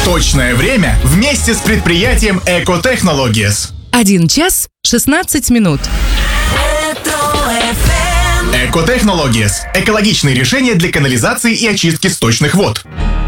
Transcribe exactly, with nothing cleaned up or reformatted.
Точное время вместе с предприятием Eco Technologies. Один час шестнадцать минут. Eco Technologies – экологичные решения для канализации и очистки сточных вод.